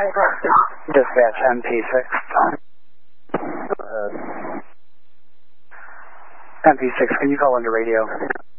Dispatch MP6. MP6, can you call under radio?